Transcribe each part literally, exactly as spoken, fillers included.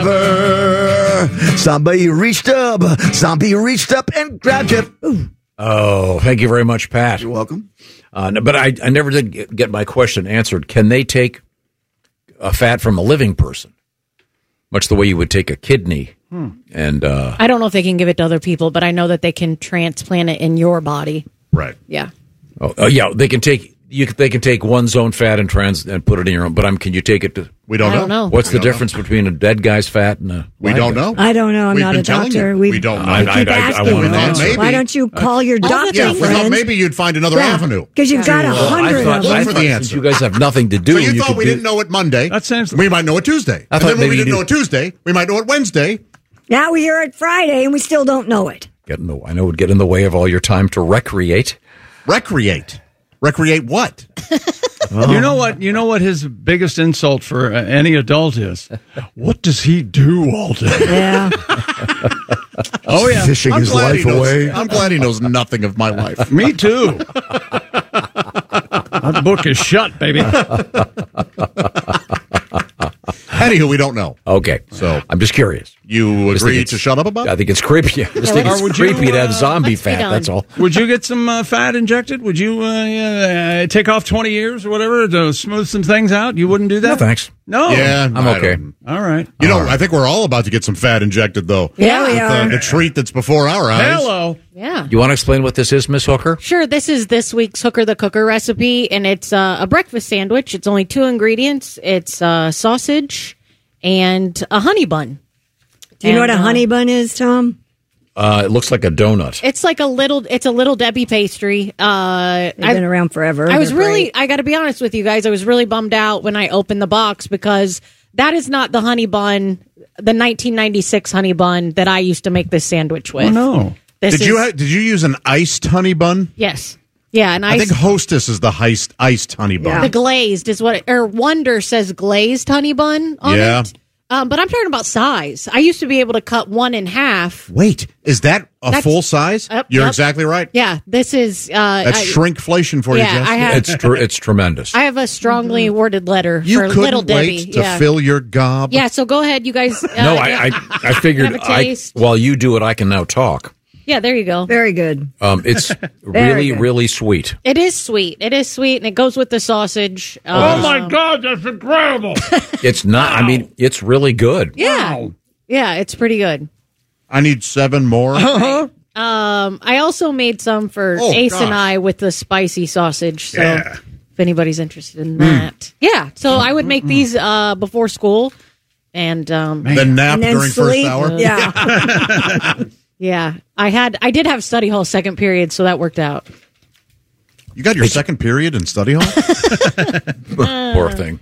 Somebody reached up. Zombie reached up and grabbed it. Ooh. Oh, thank you very much, Pat. You're welcome. Uh, no, but I, I never did get, get my question answered. Can they take a fat from a living person, much the way you would take a kidney? Hmm. And uh, I don't know if they can give it to other people, but I know that they can transplant it in your body. Right. Yeah. Oh, uh, yeah. They can take you. They can take one's own fat and trans and put it in your own. But I'm. Can you take it to? We don't I know. don't know. What's We the don't difference know. between a dead guy's fat and a? We live don't guy's? know. I don't know. I'm We've not been a telling doctor. you. We, We don't know. I, I- keep I- I- I asking. wanna know. Why Maybe. don't you call your All the doctor things- Yeah, we thought friend? maybe you'd find another avenue. Because you've got a Well, I hundred thought, of Look I them. for thought the since answer. you guys have nothing to do. So you, you thought could we do- didn't know it Monday. That sounds- We might know it Tuesday. I And thought then when maybe we you didn't know did- it Tuesday, we might know it Wednesday. Now we're here at Friday and we still don't know it. Get in the, I know it would get in the way of all your time to recreate. Recreate. Recreate what? You know what? You know what his biggest insult for uh, any adult is? What does he do all day? Yeah. Oh yeah, Fishing I'm his glad life he knows- away. I'm glad he knows nothing of my life. me too. That book is shut, baby. Anywho, we don't know. Okay, So- I'm just curious. You Just think agree it's- to shut up about I it? think it's creepy. I just think let's- it's Or would you, creepy to have uh, zombie let's be fat. done. That's all. Would you get some uh, fat injected? Would you uh, uh, take off twenty years or whatever to smooth some things out? You wouldn't do that? No, thanks. No. Yeah, I'm I okay. don't- All right. You know, I think we're all about to get some fat injected, though. Yeah, we With, are. uh, the treat that's before our eyes. Hello. Yeah. You want to explain what this is, Miss Hooker? Sure, this is this week's Hooker the Cooker recipe, and it's uh, a breakfast sandwich. It's only two ingredients. It's uh, sausage and a honey bun. Do you know what And, a uh, honey bun is, Tom? Uh, it looks like a donut. It's like a little. It's a little Debbie pastry. Uh, They've been around forever. I was They're really. great. I got to be honest with you guys. I was really bummed out when I opened the box because that is not the honey bun, the nineteen ninety-six honey bun that I used to make this sandwich with. Oh, no. This Did you is- ha- did you use an iced honey bun? Yes. Yeah, and I I. think Hostess is the iced, iced honey bun. Yeah. The glazed is what, or Wonder says glazed honey bun on Yeah. it. Um, but I'm talking about size. I used to be able to cut one in half. Wait, is that a That's- full size? Yep, You're yep. exactly right. Yeah, this is. Uh, That's I, shrinkflation for yeah, you, Jess. I have. It's tr- it's tremendous. I have a strongly worded letter you for couldn't Little Debbie. wait to yeah. fill your gob. yeah, so go ahead, you guys. Uh, no, I, I I figured Have a I, taste. while you do it, I can now talk. Yeah, there you go. Very good. Um, it's really good. really sweet. It is sweet. It is sweet, and it goes with the sausage. Oh, Um, my God. That's incredible. It's not. I mean, it's really good. Yeah, Wow. yeah, it's pretty good. I need seven more. Um, I also made some for Oh, Ace gosh. and I with the spicy sausage. So Yeah. if anybody's interested in that, yeah. So I would make these uh, before school, and um, Then nap And then during sleep. first hour. Yeah. yeah, I had I did have study hall second period, so that worked out. You got your second period in study hall? Poor thing.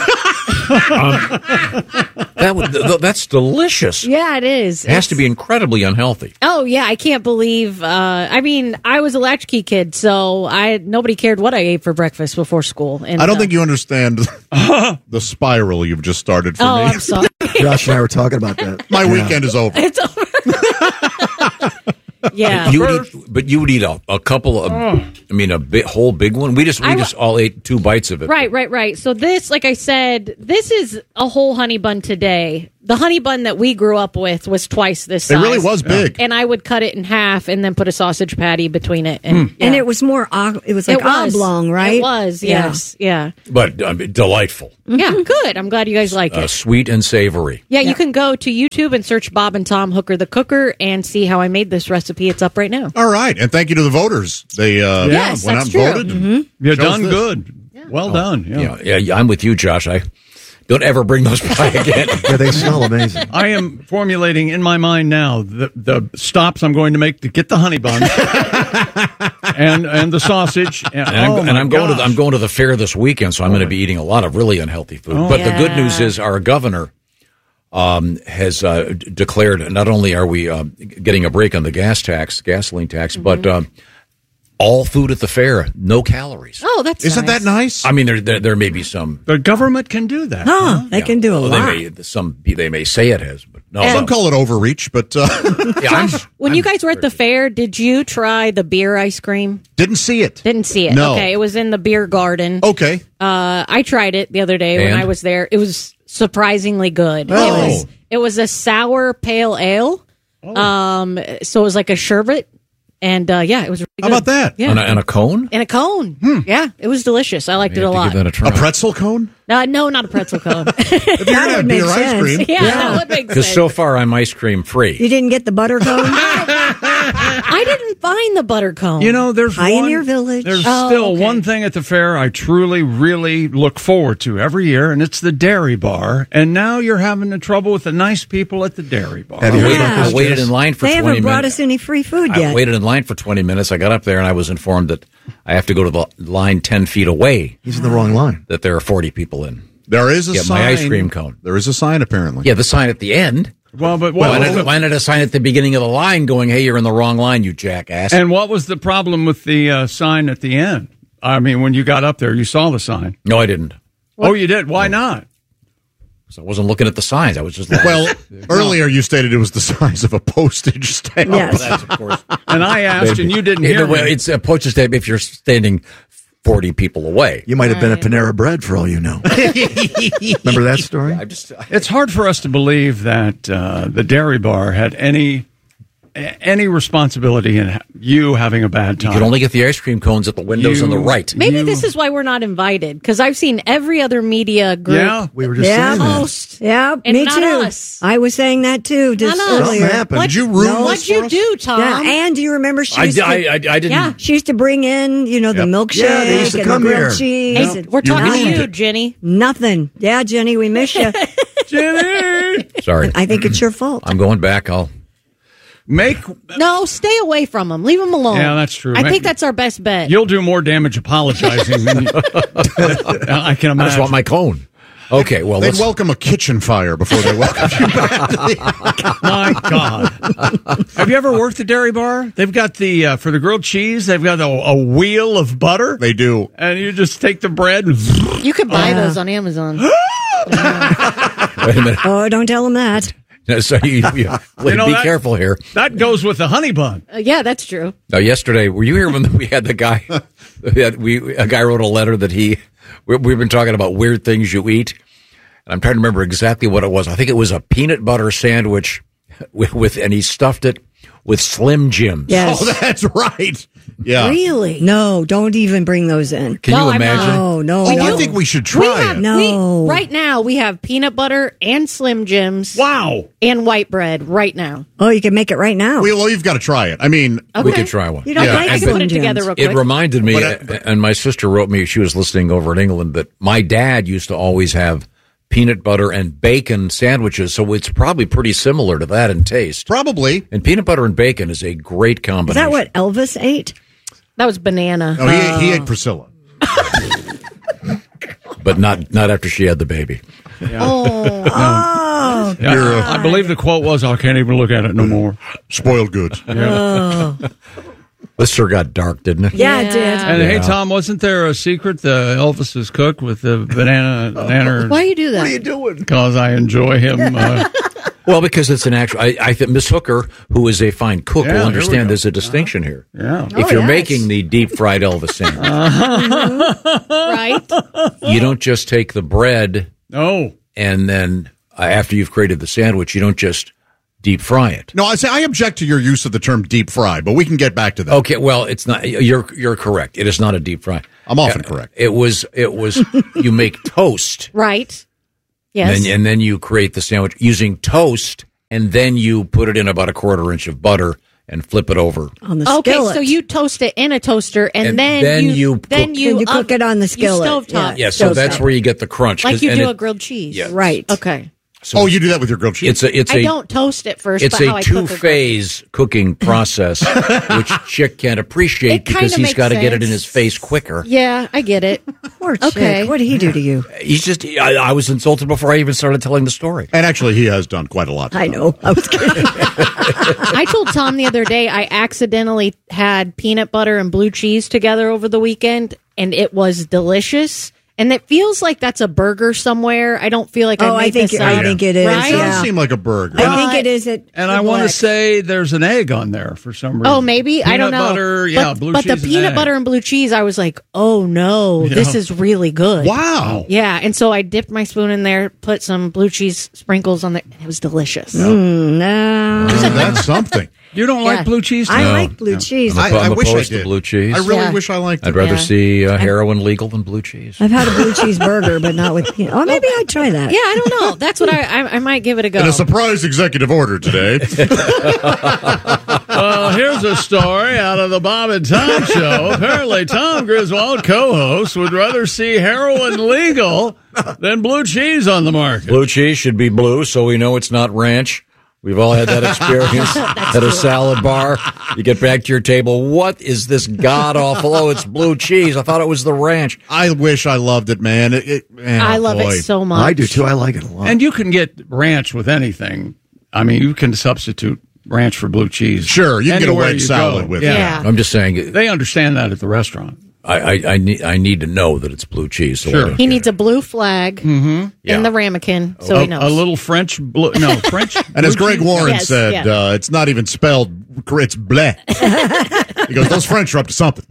um, that would, th- that's delicious. Yeah, it is. It has to be incredibly unhealthy. Oh yeah, I can't believe. Uh, I mean, I was a latchkey kid, so I nobody cared what I ate for breakfast before school. And I don't uh, think you understand the spiral you've just started for Oh, me. I'm sorry. Josh and I were talking about that. My Yeah. weekend is over. It's over. Yeah. You would eat, but you would eat a, a couple of, I mean, a big, whole big one. We just we I w- just all ate two bites of it. Right, right, right. So this, like I said, this is a whole honey bun today. The honey bun that we grew up with was twice this It size. really was big. And I would cut it in half and then put a sausage patty between it. And, yeah. And it was more, o- it was like It was. oblong, right? It was, Yeah. yes. Yeah. But I mean, delightful, Yeah, good. I'm glad you guys like uh, it. sweet and savory. Yeah, you can go to YouTube and search Bob and Tom Hooker the Cooker and see how I made this recipe. It's up right now. All right. And thank you to the voters. They uh, Yes, went out that's and true. voted. and You've shows done this. good. Well done. Yeah. Yeah, yeah, yeah, I'm with you, Josh. I don't ever bring those by again. Yeah, they smell amazing. I am formulating in my mind now the, the stops I'm going to make to get the honey bun and and the sausage. And, And I'm, oh and my I'm going to the, gosh. I'm going to the fair this weekend, so I'm going to be eating a lot of really unhealthy food. Oh. But the good Yeah. news is our governor um, has uh, d- declared not only are we uh, getting a break on the gas tax, gasoline tax, but um, all food at the fair, no calories. Oh, that's Isn't nice. that nice? I mean, there, there there may be some. The government can do that. Huh, they can do a well, lot. They may, some they may say it has, but no. Some no. call it overreach, but uh, Yeah, I'm- When I'm- you guys were at the fair, did you try the beer ice cream? didn't see it. Didn't see it. No. Okay, it was in the beer garden. Okay. Uh, I tried it the other day when And? I was there. It was surprisingly good. Oh. It was It was a sour pale ale. Oh. Um, so it was like a sherbet, and uh, yeah, it was really How good. about that? Yeah, And a, and a cone? and a cone. Yeah, it was delicious. I liked You it a have to lot. give that a try. A pretzel cone? Uh, no, not a pretzel cone. If you're That gonna have would make beer ice sense. cream. yeah, that would make Because sense. so far I'm ice cream free. You didn't get the butter cone? I didn't find the butter cone. You know, there's Pioneer one, Village. There's Oh, still okay. one thing at the fair I truly, really look forward to every year, and it's the dairy bar. And now you're having the trouble with the nice people at the dairy bar. Have you I heard waited, about I this, waited Jess? in line for They twenty haven't brought minutes. us any free food I yet. waited in line for twenty minutes. I got up there and I was informed that I have to go to the line ten feet away, He's in the wrong line. that there are forty people in. There is a Get sign. my ice cream cone. There is a sign, apparently. Yeah, the sign at the end. Well, but Why what, not, why not a sign at the beginning of the line going, hey, you're in the wrong line, you jackass? and what was the problem with the uh, sign at the end? I mean, when you got up there, you saw the sign. no, I didn't. Oh, you did? Why not? 'Cause I wasn't looking at the signs. I was just looking. Well, earlier you stated it was the size of a postage stamp. Yes. That's, of course. And I asked, and you didn't hear Well, me. it's a postage stamp if you're standing forty people away. You might have been a Panera Bread for all you know. Remember that story? I just, It's hard for us to believe that uh, the dairy bar had any any responsibility in ha- you having a bad you time. can only get the ice cream cones at the windows You- on the right. Maybe You- this is why we're not invited, because I've seen every other media group Yeah. We were just Yeah. saying that. host. Yeah, And me not too. us. I was saying that too just Not us. earlier. Something happened. What- Did you ruin What'd this you for us? do, Tom? Yeah, and do you remember she I, used, to, I, I, I didn't. Yeah. she used to bring in, you know, the Yep. milkshake Yeah, they used to and come the grilled here. cheese. Hey, and we're talking to nothing. you, Jenny. Nothing. Yeah, Jenny, we miss you. Jenny, Sorry. I think it's your fault. I'm going back. I'll. make No, stay away from them. Leave them alone. Yeah, that's true. I Make- think that's our best bet. you'll do more damage apologizing than you, I can imagine. I just want my cone. Okay, well, They'd let's. welcome a kitchen fire before they welcome you back. My God. Have you ever worked the dairy bar? They've got the, uh, for the grilled cheese, they've got a, a wheel of butter. They do. And you just take the bread and You could buy those on Amazon. Wait a minute. Oh, don't tell them that. So you, you, You know be that- careful here. that goes with the honey bun. Uh, yeah, that's true. Now, yesterday, were you here when we had the guy? We, had, we a guy wrote a letter that he. We, we've been talking about weird things you eat, and I'm trying to remember exactly what it was. I think it was a peanut butter sandwich with, with and he stuffed it with Slim Jims. Yes. Oh, that's right. Yeah. Really? No, don't even bring those in. Can No, you I'm not. imagine? No, no, Oh, no. I think we should We try have it. No. we, right now. We have peanut butter and Slim Jims Wow. and white bread right now. Oh, you can make it right now. We, well, you've got to try it. I mean, Okay. We could try one. You don't Yeah, like I can Slim put it together Jims. real quick. It reminded me, But, uh, and my sister wrote me. She was listening over in England that my dad used to always have peanut butter and bacon sandwiches. So it's probably pretty similar to that in taste. probably. And peanut butter and bacon is a great Is combination. that what Elvis ate? That was banana. Oh, he, he ate Priscilla. But not not after she had the baby. Oh, Oh, Yeah, I believe the quote was, I can't even look at it no more. Spoiled goods. This sure got dark, didn't it? yeah, it did. And Yeah. hey, Tom, wasn't there a secret the Elvis's cook with the banana? banana why you do that? What are you doing? Because I enjoy him. Uh, Well, because it's an actual. I, I think Miss Hooker, who is a fine cook, Yeah, will there we understand go. there's a distinction here. yeah. If Oh, you're yes. making the deep fried Elvis sandwich, Right? you don't just take the bread Oh. and then uh, after you've created the sandwich, you don't just deep fry it. No, I say I object to your use of the term deep fry, but we can get back to that. Okay, well, it's not. You're you're correct. It is not a deep fry. I'm often Uh, correct. It was it was. You make toast, Right. and Yes. then, and then you create the sandwich using toast, and then you put it in about a quarter inch of butter and flip it over. On the Okay, skillet. so you toast it in a toaster, and, And then, then you, you then cook- you Then you cook up- it on the you skillet. stovetop, Yeah, so Toast that's it. where you get the crunch. 'cause- like you and do it- a grilled cheese. Yeah. Right. Okay. so Oh, you do that with your grilled cheese? It's a it's I a don't toast it first. it's but how a I two cook a phase cooking process, which Chick can't appreciate It kinda because he's makes got to get it in sense. his face quicker. Yeah, I get it. Poor Chick. Okay. What did he do to you? He's just I, I was insulted before I even started telling the story. And actually, he has done quite a lot. I know. I was kidding. I told Tom the other day I accidentally had peanut butter and blue cheese together over the weekend, and it was delicious. And it feels like that's a burger somewhere. I don't feel like I Oh, I made think this I up. think it is. Right? It does Yeah. seem like a burger. I think it is. At And I want to Black. say there's an egg on there for some reason. Oh, maybe. I don't Peanut know. butter, yeah, but, blue but cheese the and peanut egg. butter and blue cheese, I was like, oh no, Yeah. this is really good. Wow. Yeah, and so I dipped my spoon in there, put some blue cheese sprinkles on there. and It was delicious. Mm, no. Isn't that something? You don't Yeah. like blue cheese? I No. like blue cheese. I'm, I, I I'm wish I opposed did. to blue cheese. I really Yeah. wish I liked it. I'd rather Yeah. see uh, heroin legal than blue cheese. I've had a blue cheese burger, but not with peanut. Oh, maybe I'd try that. Yeah, I don't know. That's what I I, I might give it a go. In a surprise executive order today. Well, here's a story out of the Bob and Tom Show. Apparently, Tom Griswold, co-host, would rather see heroin legal than blue cheese on the market. Blue cheese should be blue, so we know it's not ranch. We've all had that experience at a salad bar. You get back to your table. What is this god awful? Oh, it's blue cheese. I thought it was the ranch. I wish I loved it, man. It, it, man, I oh, love boy. it so much. I do too. I like it a lot. And you can get ranch with anything. I mean, you can substitute ranch for blue cheese. Sure, you can get a Anywhere wedge you salad go. with yeah. it. Yeah. I'm just saying, They understand that at the restaurant. I, I, I, need, I need to know that it's blue cheese. So I Sure. don't He get needs it. a blue flag Yeah. in the ramekin, so a, he knows. a little French blue. No, French. And as blue Greg cheese? Warren Yes, said, yeah. uh, it's not even spelled, it's bleh. He goes, those French are up to something.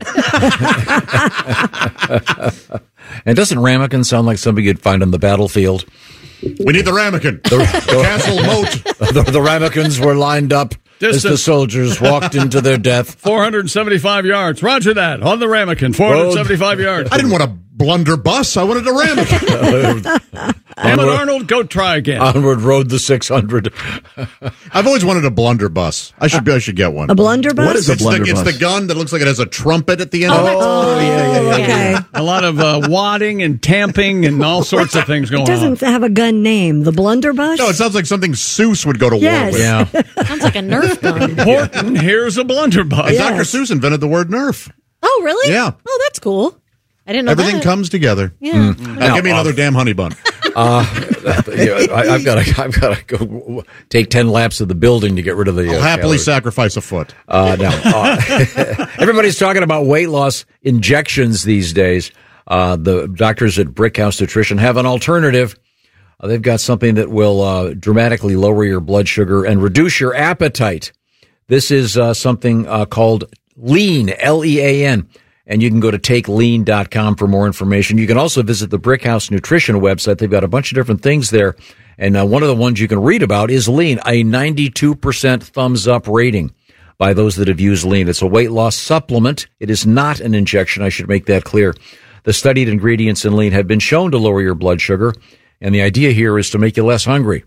And doesn't ramekin sound like something you'd find on the battlefield? We need the ramekin. The, the castle moat. the, the ramekins were lined up as the Distance. soldiers walked into their death. four hundred seventy-five yards. Roger that. On the Ramekin. four hundred seventy-five yards. I didn't want a blunderbuss. I wanted a ramekin. Damn it, Onward- Arnold. Go try again. Onward rode the six hundred. I've always wanted a blunderbuss. I should, I should get one. A blunderbuss? What is a It's the, it's blunderbuss? the gun that looks like it has a trumpet at the end Oh, of it. that's- Oh, yeah, yeah, yeah, okay. A lot of uh, wadding and tamping and all sorts of things going It doesn't on. have a gun name. The blunderbuss? No, it sounds like something Seuss would go to Yes. war with. Yeah. Sounds like a Nerf gun. Horton, here's a blunderbuss. And Yes. Doctor Seuss invented the word Nerf. Oh, really? Yeah. Oh, that's cool. I didn't know Everything that. comes together. Yeah. Now, give me another damn honey bun. Uh, yeah, I, I've got to. I've got to go take ten laps of the building to get rid of the. I'll uh, happily calories. sacrifice a foot. Uh, no. Uh, everybody's talking about weight loss injections these days. Uh, the doctors at Brickhouse Nutrition have an alternative. Uh, they've got something that will uh, dramatically lower your blood sugar and reduce your appetite. This is uh, something uh, called Lean, L E A N. And you can go to take lean dot com for more information. You can also visit the Brickhouse Nutrition website. They've got a bunch of different things there. And uh, one of the ones you can read about is Lean, a ninety-two percent thumbs up rating by those that have used Lean. It's a weight loss supplement. It is not an injection. I should make that clear. The studied ingredients in Lean have been shown to lower your blood sugar. And the idea here is to make you less hungry.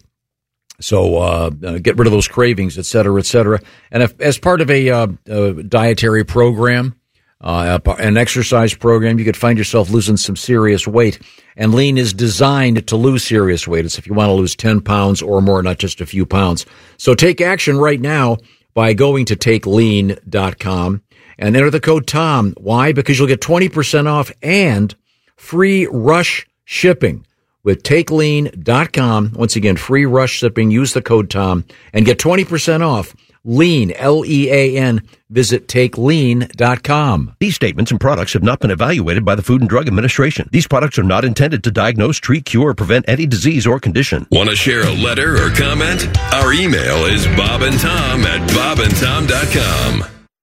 So uh, uh, get rid of those cravings, et cetera, et cetera. And if, as part of a, uh, a dietary program, Uh, an exercise program, you could find yourself losing some serious weight. And Lean is designed to lose serious weight. It's if you want to lose ten pounds or more, not just a few pounds. So take action right now by going to take lean dot com and enter the code TOM. Why? Because you'll get twenty percent off and free rush shipping with take lean dot com. Once again, free rush shipping. Use the code TOM and get twenty percent off. Lean, L E A N. Visit take lean dot com. These statements and products have not been evaluated by the Food and Drug Administration. These products are not intended to diagnose, treat, cure, or prevent any disease or condition. Want to share a letter or comment? Our email is bob and tom at bob and tom dot com.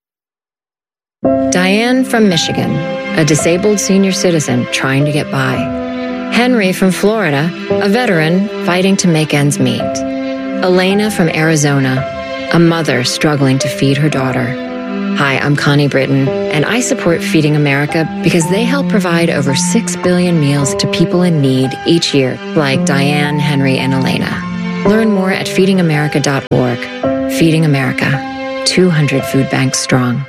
Diane from Michigan, a disabled senior citizen trying to get by. Henry from Florida, a veteran fighting to make ends meet. Elena from Arizona, a mother struggling to feed her daughter. Hi, I'm Connie Britton, and I support Feeding America because they help provide over six billion meals to people in need each year, like Diane, Henry, and Elena. Learn more at feeding america dot org. Feeding America, two hundred food banks strong.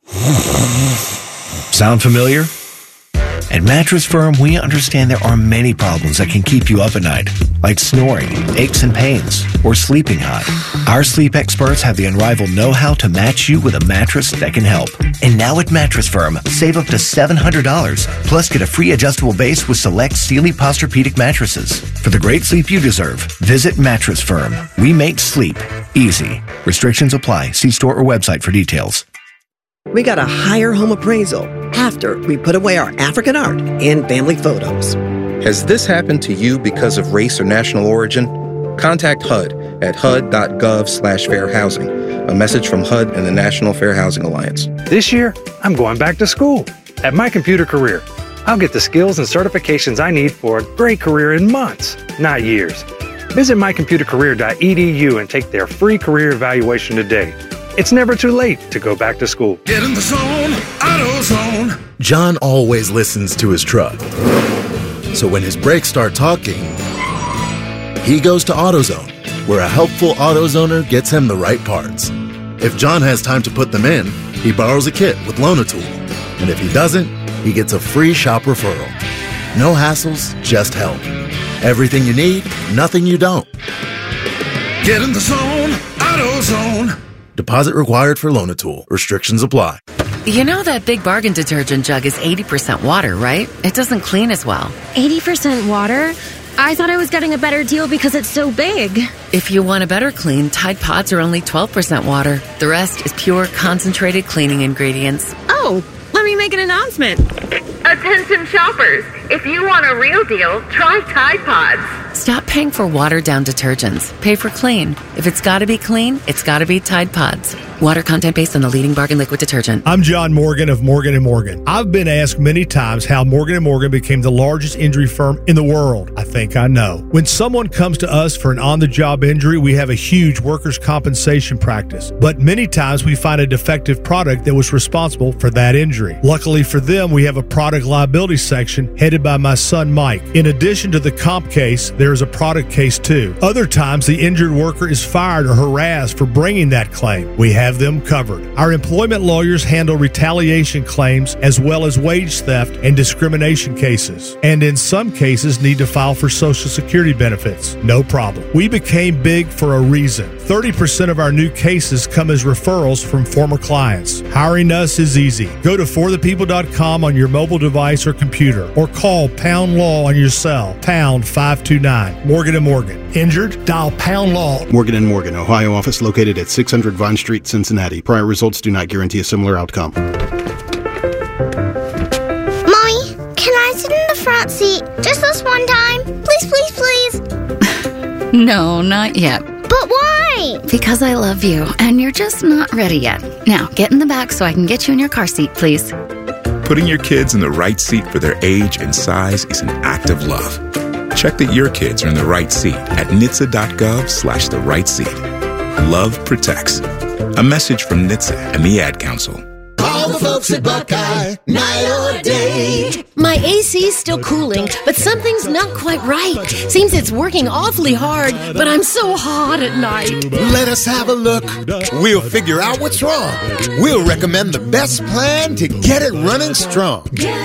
Sound familiar? At Mattress Firm, we understand there are many problems that can keep you up at night, like snoring, aches and pains, or sleeping hot. Our sleep experts have the unrivaled know-how to match you with a mattress that can help. And now at Mattress Firm, save up to seven hundred dollars, plus get a free adjustable base with select Sealy Posturepedic mattresses. For the great sleep you deserve, visit Mattress Firm. We make sleep easy. Restrictions apply. See store or website for details. We got a higher home appraisal after we put away our African art and family photos. Has this happened to you because of race or national origin? Contact H U D at H U D dot gov slash fair housing. A message from H U D and the National Fair Housing Alliance. This year, I'm going back to school at My Computer Career. I'll get the skills and certifications I need for a great career in months, not years. Visit my computer career dot e d u and take their free career evaluation today. It's never too late to go back to school. Get in the zone, AutoZone. John always listens to his truck. So when his brakes start talking, he goes to AutoZone, where a helpful AutoZoner gets him the right parts. If John has time to put them in, he borrows a kit with Loan-A-Tool. And if he doesn't, he gets a free shop referral. No hassles, just help. Everything you need, nothing you don't. Get in the zone, AutoZone. Deposit required for Loan-A-Tool. Restrictions apply. You know that Big Bargain detergent jug is eighty percent water, right? It doesn't clean as well. eighty percent water? I thought I was getting a better deal because it's so big. If you want a better clean, Tide Pods are only twelve percent water. The rest is pure, concentrated cleaning ingredients. Oh, let me make an announcement. Attention shoppers, if you want a real deal, try Tide Pods. Stop paying for watered-down detergents. Pay for clean. If it's got to be clean, it's got to be Tide Pods. Water content based on the leading bargain liquid detergent. I'm John Morgan of Morgan and Morgan. I've been asked many times how Morgan and Morgan became the largest injury firm in the world. I think I know. When someone comes to us for an on-the-job injury, we have a huge workers' compensation practice. But many times we find a defective product that was responsible for that injury. Luckily for them, we have a product liability section headed by my son Mike. In addition to the comp case, there is a product case too. Other times, the injured worker is fired or harassed for bringing that claim. We have them covered. Our employment lawyers handle retaliation claims as well as wage theft and discrimination cases, and in some cases need to file for Social Security benefits. No problem. We became big for a reason. thirty percent of our new cases come as referrals from former clients. Hiring us is easy. Go to for the people dot com on your mobile device or computer, or call Pound Law on your cell, pound five two nine. Morgan and Morgan. Injured? Dial Pound Law. Morgan and Morgan, Ohio office located at six hundred Vine Street, Cincinnati. Prior results do not guarantee a similar outcome. Mommy, can I sit in the front seat just this one time? Please, please, please. No, not yet. But why? Because I love you, and you're just not ready yet. Now, get in the back so I can get you in your car seat, please. Putting your kids in the right seat for their age and size is an act of love. Check that your kids are in the right seat at N H T S A dot gov slash the right seat. Love protects. A message from N H T S A and the Ad Council. All the folks at Buckeye, night or day. My A C's still cooling, but something's not quite right. Seems it's working awfully hard, but I'm so hot at night. Let us have a look. We'll figure out what's wrong. We'll recommend the best plan to get it running strong.